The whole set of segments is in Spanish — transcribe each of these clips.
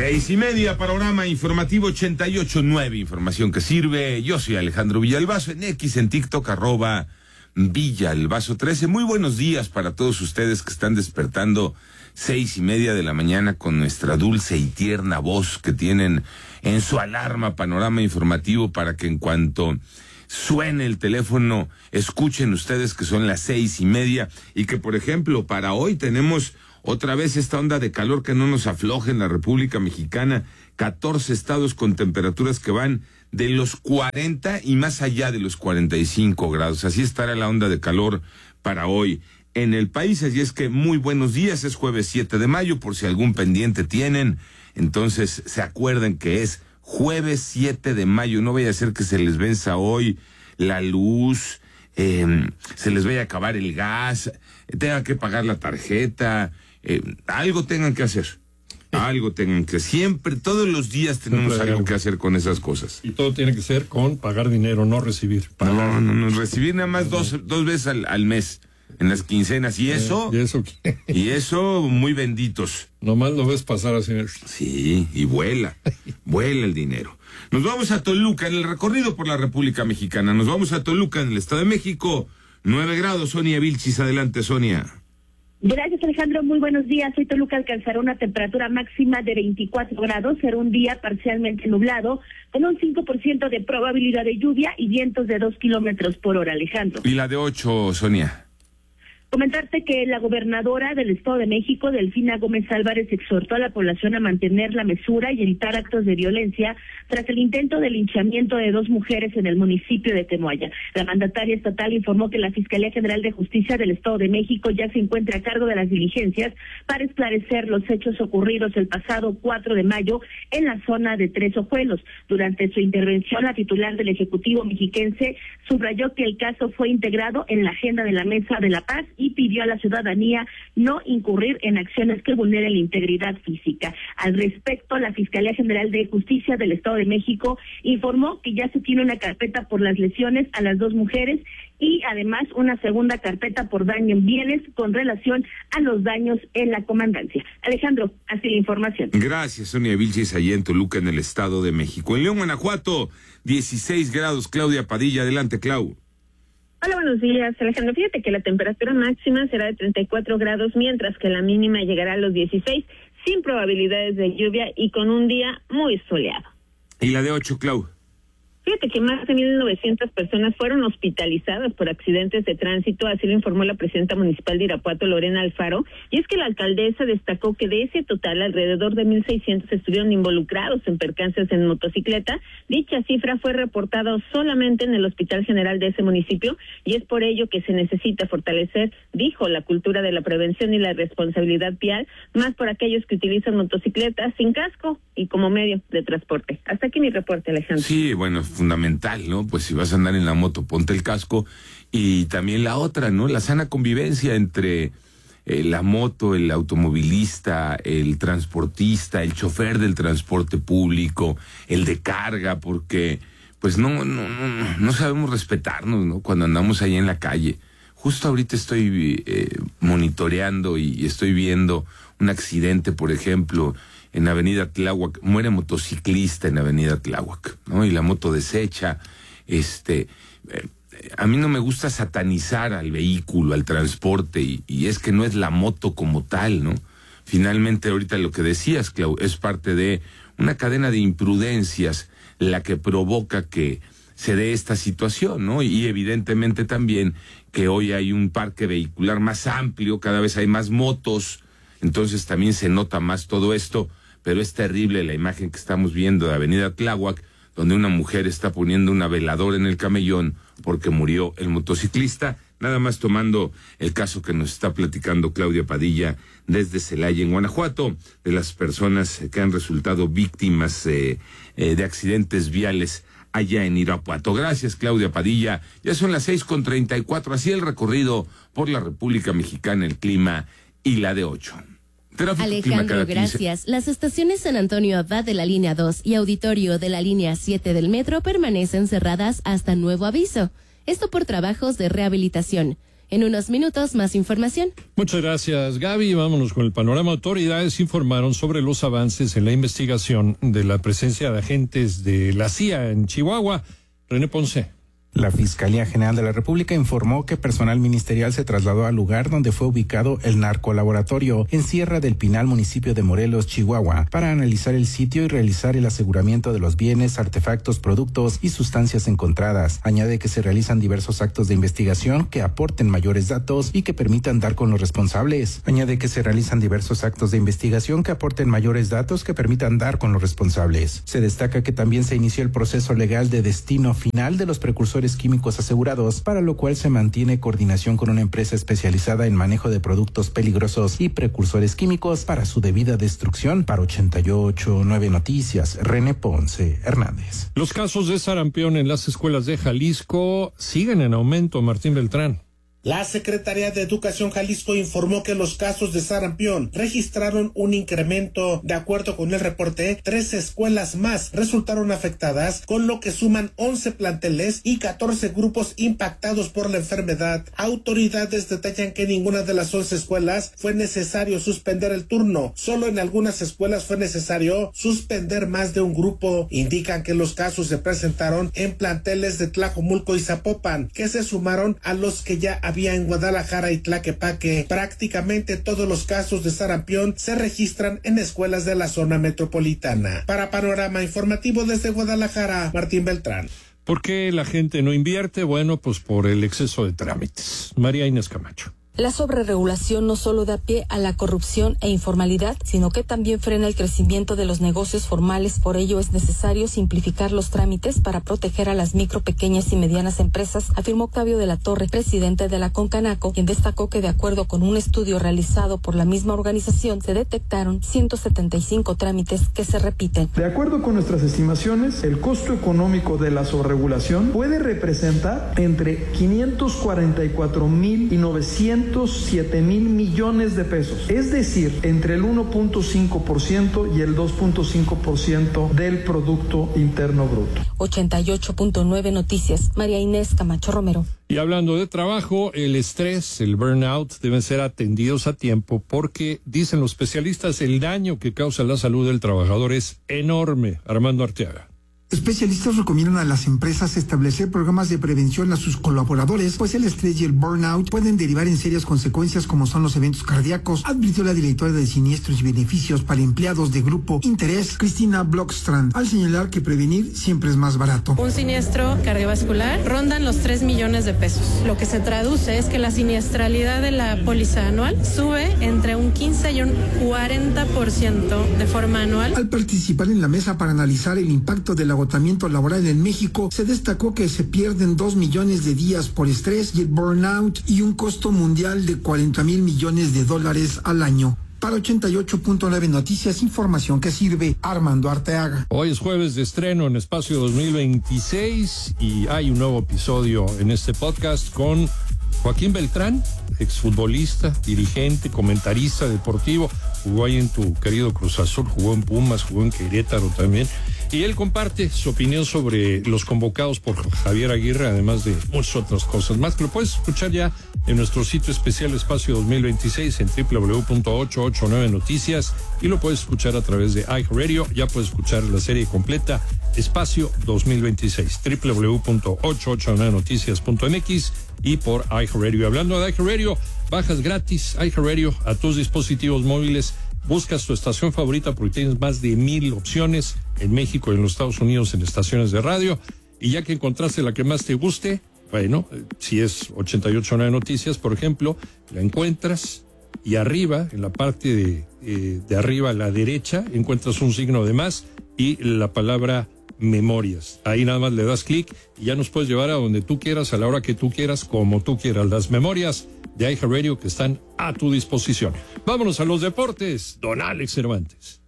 6:30, panorama informativo 88.9, información que sirve. Yo soy Alejandro Villalbazo, en X, en TikTok, @Villalbazo13. Muy buenos días para todos ustedes que están despertando 6:30 de la mañana con nuestra dulce y tierna voz que tienen en su alarma panorama informativo, para que en cuanto suene el teléfono escuchen ustedes que son las 6:30 y que, por ejemplo, para hoy tenemos otra vez esta onda de calor que no nos afloja en la República Mexicana. 14 estados con temperaturas que van de los 40 y más allá de los 45 grados. Así estará la onda de calor para hoy en el país. Así es que muy buenos días. Es jueves 7 de mayo, por si algún pendiente tienen. Entonces se acuerden que es jueves 7 de mayo. No vaya a ser que se les venza hoy la luz, se les vaya a acabar el gas, tengan que pagar la tarjeta. Algo tengan que hacer, siempre, todos los días tenemos algo que hacer con esas cosas. Y todo tiene que ser con pagar dinero, no recibir. No, recibir nada más dos veces al mes, en las quincenas, y eso muy benditos. Nomás lo ves pasar así. Sí, y vuela el dinero. Nos vamos a Toluca, en el recorrido por la República Mexicana, nos vamos a Toluca, en el Estado de México, 9 grados, Sonia Vilchis, adelante, Sonia. Gracias, Alejandro. Muy buenos días. Hoy Toluca alcanzará una temperatura máxima de 24 grados. Será un día parcialmente nublado, con un 5% de probabilidad de lluvia y vientos de 2 kilómetros por hora, Alejandro. ¿Y la de 8, Sonia? Comentarte que la gobernadora del Estado de México, Delfina Gómez Álvarez, exhortó a la población a mantener la mesura y evitar actos de violencia tras el intento de linchamiento de 2 mujeres en el municipio de Temoaya. La mandataria estatal informó que la Fiscalía General de Justicia del Estado de México ya se encuentra a cargo de las diligencias para esclarecer los hechos ocurridos el pasado 4 de mayo en la zona de Tres Ojuelos. Durante su intervención, la titular del Ejecutivo mexiquense subrayó que el caso fue integrado en la agenda de la Mesa de la Paz y pidió a la ciudadanía no incurrir en acciones que vulneren la integridad física. Al respecto, la Fiscalía General de Justicia del Estado de México informó que ya se tiene una carpeta por las lesiones a las 2 mujeres y además una segunda carpeta por daño en bienes con relación a los daños en la comandancia. Alejandro, así la información. Gracias, Sonia Vilchis, allá en Toluca, en el Estado de México. En León, Guanajuato, 16 grados, Claudia Padilla, adelante, Clau. Hola, buenos días, Alejandro. Fíjate que la temperatura máxima será de 34 grados, mientras que la mínima llegará a los 16, sin probabilidades de lluvia y con un día muy soleado. ¿Y la de 8, Clau? Fíjate que más de 1,900 personas fueron hospitalizadas por accidentes de tránsito, así lo informó la presidenta municipal de Irapuato, Lorena Alfaro, y es que la alcaldesa destacó que de ese total alrededor de 1,600 estuvieron involucrados en percances en motocicleta. Dicha cifra fue reportada solamente en el Hospital General de ese municipio, y es por ello que se necesita fortalecer, dijo, la cultura de la prevención y la responsabilidad vial, más por aquellos que utilizan motocicletas sin casco y como medio de transporte. Hasta aquí mi reporte, Alejandro. Sí, bueno, fundamental, ¿no? Pues si vas a andar en la moto, ponte el casco. Y también la otra, ¿no? La sana convivencia entre la moto, el automovilista, el transportista, el chofer del transporte público, el de carga, porque pues no sabemos respetarnos, ¿no? Cuando andamos ahí en la calle. Justo ahorita estoy monitoreando y estoy viendo un accidente, por ejemplo, en Avenida Tláhuac, muere motociclista en Avenida Tláhuac, ¿no? Y la moto deshecha, a mí no me gusta satanizar al vehículo, al transporte, y es que no es la moto como tal, ¿no? Finalmente, ahorita lo que decías, Clau, es parte de una cadena de imprudencias la que provoca que se dé esta situación, ¿no? Y evidentemente también que hoy hay un parque vehicular más amplio, cada vez hay más motos, entonces también se nota más todo esto. Pero es terrible la imagen que estamos viendo de Avenida Tláhuac, donde una mujer está poniendo una veladora en el camellón porque murió el motociclista. Nada más tomando el caso que nos está platicando Claudia Padilla desde Celaya, en Guanajuato, de las personas que han resultado víctimas de accidentes viales allá en Irapuato. Gracias, Claudia Padilla. Ya son las 6:34, así el recorrido por la República Mexicana, el clima y la de 8. Alejandro, gracias. Las estaciones San Antonio Abad de la línea 2 y Auditorio de la línea 7 del metro permanecen cerradas hasta nuevo aviso. Esto por trabajos de rehabilitación. En unos minutos, más información. Muchas gracias, Gaby. Vámonos con el panorama. Autoridades informaron sobre los avances en la investigación de la presencia de agentes de la CIA en Chihuahua. René Ponce. La Fiscalía General de la República informó que personal ministerial se trasladó al lugar donde fue ubicado el narcolaboratorio en Sierra del Pinal, municipio de Morelos, Chihuahua, para analizar el sitio y realizar el aseguramiento de los bienes, artefactos, productos y sustancias encontradas. Añade que se realizan diversos actos de investigación que aporten mayores datos y que permitan dar con los responsables. Añade que se realizan diversos actos de investigación que aporten mayores datos que permitan dar con los responsables. Se destaca que también se inició el proceso legal de destino final de los precursores químicos asegurados, para lo cual se mantiene coordinación con una empresa especializada en manejo de productos peligrosos y precursores químicos para su debida destrucción. Para 88.9 Noticias, René Ponce Hernández. Los casos de sarampión en las escuelas de Jalisco siguen en aumento, Martín Beltrán. La Secretaría de Educación Jalisco informó que los casos de sarampión registraron un incremento. De acuerdo con el reporte, 13 escuelas más resultaron afectadas, con lo que suman 11 planteles y 14 grupos impactados por la enfermedad. Autoridades detallan que en ninguna de las 11 escuelas fue necesario suspender el turno. Solo en algunas escuelas fue necesario suspender más de un grupo. Indican que los casos se presentaron en planteles de Tlajomulco y Zapopan, que se sumaron a los que ya había en Guadalajara y Tlaquepaque. Prácticamente todos los casos de sarampión se registran en escuelas de la zona metropolitana. Para Panorama Informativo desde Guadalajara, Martín Beltrán. ¿Por qué la gente no invierte? Bueno, pues por el exceso de trámites. María Inés Camacho. La sobreregulación no solo da pie a la corrupción e informalidad, sino que también frena el crecimiento de los negocios formales. Por ello es necesario simplificar los trámites para proteger a las micro, pequeñas y medianas empresas, afirmó Octavio de la Torre, presidente de la Concanaco, quien destacó que de acuerdo con un estudio realizado por la misma organización, se detectaron 175 trámites que se repiten. De acuerdo con nuestras estimaciones, el costo económico de la sobreregulación puede representar entre 544,000 y 907,000 millones de pesos, es decir, entre el 1.5% y el 2.5% del Producto Interno Bruto. 88.9 Noticias, María Inés Camacho Romero. Y hablando de trabajo, el estrés, el burnout deben ser atendidos a tiempo porque, dicen los especialistas, el daño que causa la salud del trabajador es enorme. Armando Arteaga. Especialistas recomiendan a las empresas establecer programas de prevención a sus colaboradores, pues el estrés y el burnout pueden derivar en serias consecuencias como son los eventos cardíacos, advirtió la directora de Siniestros y Beneficios para Empleados de Grupo Interés, Cristina Blockstrand, al señalar que prevenir siempre es más barato. Un siniestro cardiovascular rondan los 3 millones de pesos. Lo que se traduce es que la siniestralidad de la póliza anual sube entre un 15 y un 40% de forma anual. Al participar en la mesa para analizar el impacto de la agotamiento laboral en México, se destacó que se pierden 2 millones de días por estrés y el burnout y un costo mundial de 40,000 millones de dólares al año. Para 88.9 Noticias, información que sirve. Armando Arteaga. Hoy es jueves de estreno en Espacio 2026 y hay un nuevo episodio en este podcast con Joaquín Beltrán, exfutbolista, dirigente, comentarista deportivo. Jugó ahí en tu querido Cruz Azul, jugó en Pumas, jugó en Querétaro también. Y él comparte su opinión sobre los convocados por Javier Aguirre, además de muchas otras cosas más, que lo puedes escuchar ya en nuestro sitio especial Espacio 2026 en www.889 Noticias y lo puedes escuchar a través de iHeartRadio. Ya puedes escuchar la serie completa Espacio 2026, www.889noticias.mx y por iHeartRadio. Hablando de iHeartRadio, bajas gratis iHeartRadio a tus dispositivos móviles. Buscas tu estación favorita porque tienes más de 1,000 opciones en México y en los Estados Unidos en estaciones de radio. Y ya que encontraste la que más te guste, bueno, si es 88.9 Noticias, por ejemplo, la encuentras y arriba, en la parte de arriba a la derecha, encuentras un signo de más y la palabra memorias. Ahí nada más le das clic y ya nos puedes llevar a donde tú quieras, a la hora que tú quieras, como tú quieras. Las memorias de iHeartRadio que están a tu disposición. Vámonos a los deportes. Don Alex Cervantes.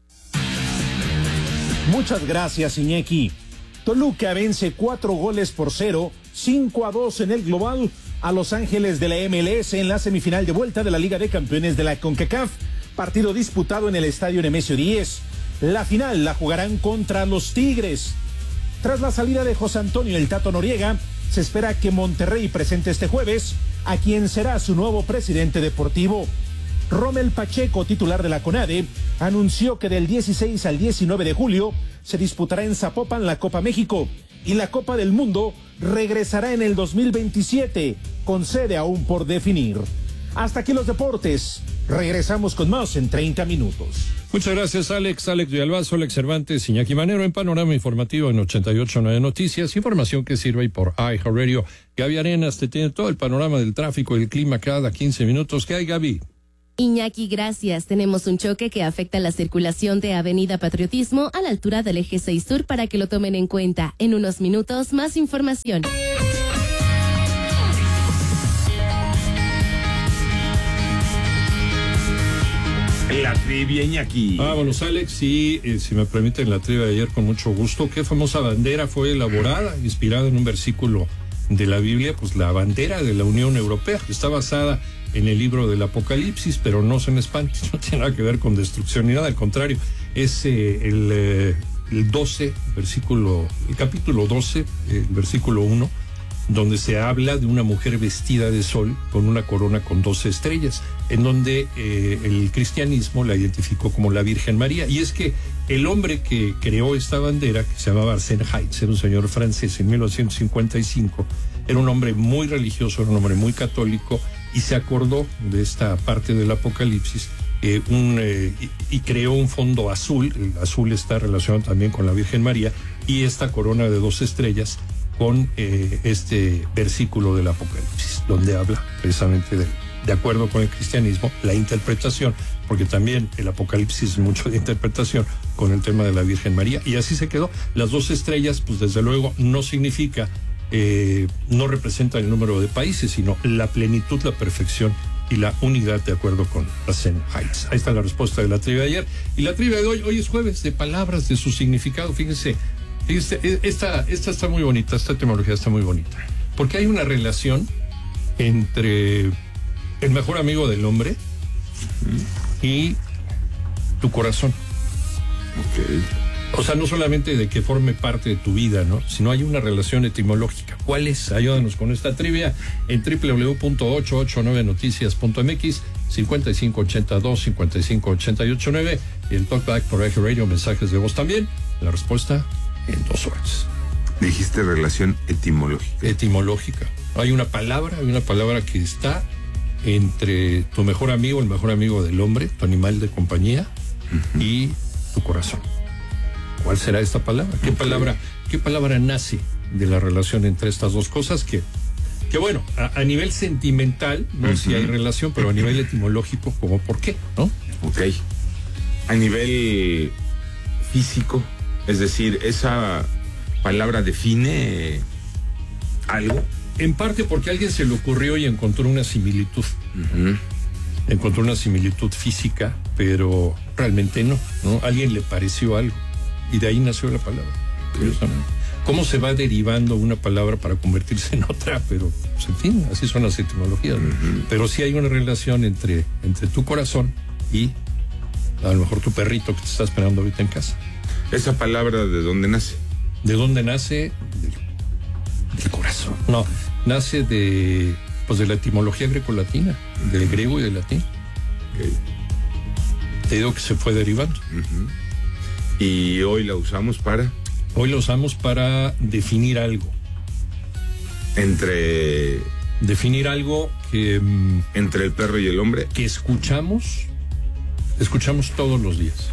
Muchas gracias, Iñaki. Toluca vence 4-0, 5-2 en el global a Los Ángeles de la MLS en la semifinal de vuelta de la Liga de Campeones de la CONCACAF. Partido disputado en el estadio Nemesio 10. La final la jugarán contra los Tigres. Tras la salida de José Antonio el Tato Noriega, se espera que Monterrey presente este jueves a quien será su nuevo presidente deportivo. Rommel Pacheco, titular de la CONADE, anunció que del 16 al 19 de julio se disputará en Zapopan la Copa México y la Copa del Mundo regresará en el 2027, con sede aún por definir. Hasta aquí los deportes. Regresamos con más en 30 minutos. Muchas gracias, Alex Villalbazo, Alex Cervantes, Iñaki Manero en Panorama Informativo en 88.9 Noticias. Información que sirve por iHeartRadio. Gaby Arenas te tiene todo el panorama del tráfico y el clima cada 15 minutos. ¿Qué hay, Gaby? Iñaki, gracias. Tenemos un choque que afecta la circulación de Avenida Patriotismo a la altura del Eje 6 Sur para que lo tomen en cuenta. En unos minutos, más información. La trivia, Iñaki. Vámonos, Alex, y si me permiten la trivia de ayer con mucho gusto. ¿Qué famosa bandera fue elaborada, inspirada en un versículo de la Biblia? Pues la bandera de la Unión Europea. Está basada en el libro del Apocalipsis, pero no se me espanten, no tiene nada que ver con destrucción ni nada, al contrario, es el 12, el capítulo 12, el versículo 1, donde se habla de una mujer vestida de sol con una corona con 12 estrellas, en donde el cristianismo la identificó como la Virgen María. Y es que el hombre que creó esta bandera, que se llamaba Arsène Heitz, era un señor francés en 1955, era un hombre muy religioso, era un hombre muy católico, y se acordó de esta parte del Apocalipsis y creó un fondo azul. El azul está relacionado también con la Virgen María, y esta corona de 2 estrellas con este versículo del Apocalipsis, donde habla precisamente de acuerdo con el cristianismo, la interpretación, porque también el Apocalipsis es mucho de interpretación con el tema de la Virgen María, y así se quedó. Las 2 estrellas, pues desde luego no significa, no representan el número de países, sino la plenitud, la perfección y la unidad, de acuerdo con Arsène Heitz. Ahí está la respuesta de la trivia de ayer. Y la trivia de hoy es jueves de palabras, de su significado. Fíjense, esta está muy bonita, esta etimología está muy bonita, porque hay una relación entre el mejor amigo del hombre y tu corazón. Okay. O sea, no solamente de que forme parte de tu vida, ¿no? Sino hay una relación etimológica. ¿Cuál es? Ayúdanos con esta trivia en www.889noticias.mx, 5582-55889, y el Talkback por iHeartRadio, mensajes de voz también. La respuesta en 2 horas. Dijiste relación etimológica. Etimológica. Hay una palabra que está entre tu mejor amigo, el mejor amigo del hombre, tu animal de compañía, y tu corazón. ¿Cuál será esta palabra? ¿Qué palabra nace de la relación entre estas dos cosas? Que bueno, a nivel sentimental, no si hay relación, pero a nivel etimológico, como por qué, ¿no? Ok. A nivel físico, es decir, ¿esa palabra define algo? En parte porque a alguien se le ocurrió y encontró una similitud. Encontró una similitud física, pero realmente no. Alguien le pareció algo. Y de ahí nació la palabra. ¿Cómo se va derivando una palabra para convertirse en otra? Pero, pues, en fin, así son las etimologías. Pero sí hay una relación entre tu corazón y a lo mejor tu perrito que te está esperando ahorita en casa. ¿Esa palabra de dónde nace? ¿De dónde nace? Del corazón. No, nace de la etimología greco-latina, del griego y del latín. Okay. Te digo que se fue derivando. ¿Y hoy la usamos para? Hoy la usamos para definir algo. Definir algo que... ¿Entre el perro y el hombre? Que escuchamos todos los días.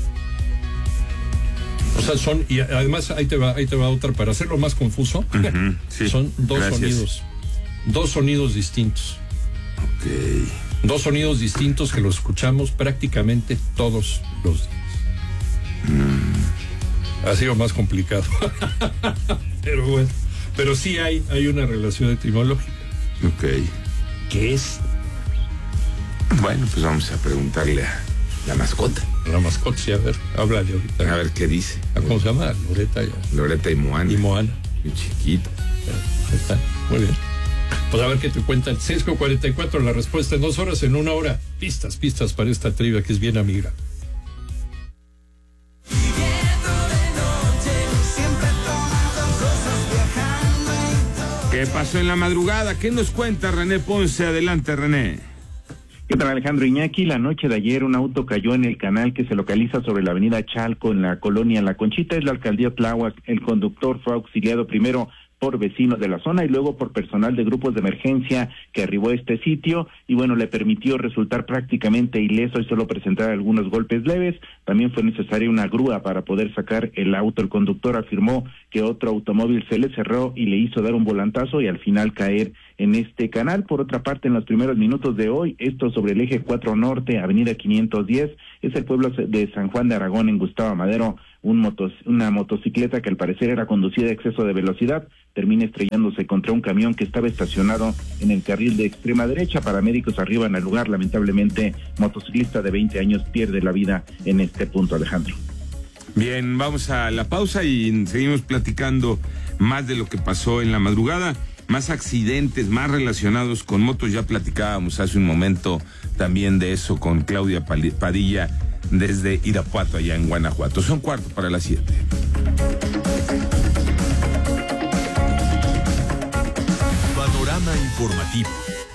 O sea, y además ahí te va otra, para hacerlo más confuso. Sí, son 2 sonidos. 2 sonidos distintos. Ok. 2 sonidos distintos que los escuchamos prácticamente todos los días. Ha sido más complicado. Pero bueno. Pero sí hay una relación etimológica. Ok. ¿Qué es? Bueno, pues vamos a preguntarle a la mascota. La mascota, sí, a ver, háblale ahorita. A ver qué dice. ¿Cómo se llama? Loreta y Moana. Muy chiquita. Ahí está, muy bien. Pues a ver qué te cuentan. 6:44, la respuesta en 2 horas, en 1 hora. Pistas para esta trivia que es bien amiga. ¿Qué pasó en la madrugada? ¿Qué nos cuenta René Ponce? Adelante, René. ¿Qué tal, Alejandro Iñaki? La noche de ayer un auto cayó en el canal que se localiza sobre la avenida Chalco en la colonia La Conchita, es la alcaldía Tláhuac. El conductor fue auxiliado primero por vecinos de la zona y luego por personal de grupos de emergencia que arribó a este sitio y bueno, le permitió resultar prácticamente ileso y solo presentar algunos golpes leves. También fue necesaria una grúa para poder sacar el auto. El conductor afirmó que otro automóvil se le cerró y le hizo dar un volantazo y al final caer en este canal. Por otra parte, en los primeros minutos de hoy, esto sobre el eje 4 Norte, avenida 510, es el pueblo de San Juan de Aragón, en Gustavo Madero, una motocicleta que al parecer era conducida a exceso de velocidad, termina estrellándose contra un camión que estaba estacionado en el carril de extrema derecha. Paramédicos arriban al lugar. Lamentablemente, motociclista de 20 años pierde la vida en este punto, Alejandro. Bien, vamos a la pausa y seguimos platicando más de lo que pasó en la madrugada. Más accidentes, más relacionados con motos. Ya platicábamos hace un momento también de eso con Claudia Padilla desde Irapuato, allá en Guanajuato. Son 7:15. Panorama informativo.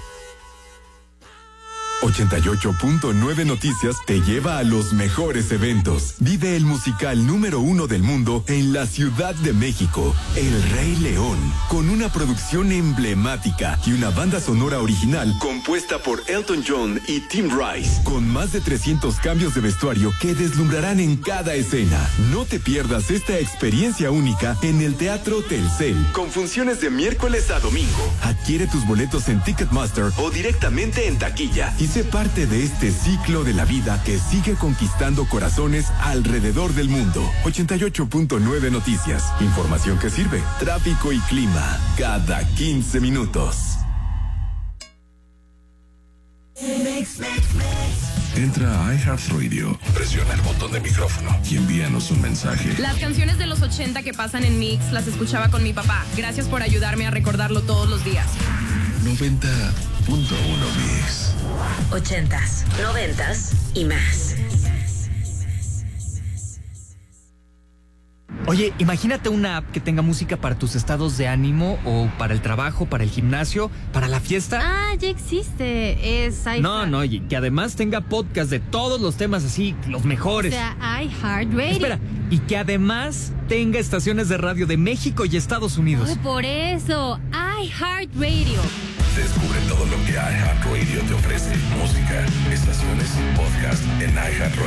88.9 Noticias te lleva a los mejores eventos. Vive el musical número 1 del mundo en la Ciudad de México, El Rey León, con una producción emblemática y una banda sonora original compuesta por Elton John y Tim Rice, con más de 300 cambios de vestuario que deslumbrarán en cada escena. No te pierdas esta experiencia única en el Teatro Telcel, con funciones de miércoles a domingo. Adquiere tus boletos en Ticketmaster o directamente en taquilla y sé parte de este ciclo de la vida que sigue conquistando corazones alrededor del mundo. 88.9 Noticias. Información que sirve. Tráfico y clima. Cada 15 minutos. Entra a iHeartRadio, presiona el botón de micrófono y envíanos un mensaje. Las canciones de los 80 que pasan en Mix las escuchaba con mi papá. Gracias por ayudarme a recordarlo todos los días. 90.1 Mix. 80s, 90s y más. Oye, imagínate una app que tenga música para tus estados de ánimo o para el trabajo, para el gimnasio, para la fiesta. Ah, ya existe. Es iHeart. No, y que además tenga podcast de todos los temas así, los mejores. O sea, iHeartRadio. Espera, y que además tenga estaciones de radio de México y Estados Unidos. Ay, por eso, iHeartRadio. Descubre todo lo que iHeartRadio te ofrece. Música, estaciones, podcast en iHeartRadio.